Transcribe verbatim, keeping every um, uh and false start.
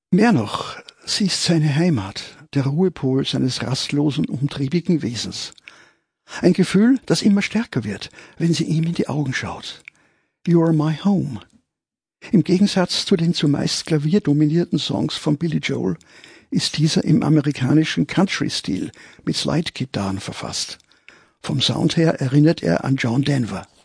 Mehr noch, sie ist seine Heimat, der Ruhepol seines rastlosen, umtriebigen Wesens. Ein Gefühl, das immer stärker wird, wenn sie ihm in die Augen schaut. You are my home. Im Gegensatz zu den zumeist klavierdominierten Songs von Billy Joel ist dieser im amerikanischen Country-Stil mit Slide-Gitarren verfasst. Vom Sound her erinnert er an John Denver.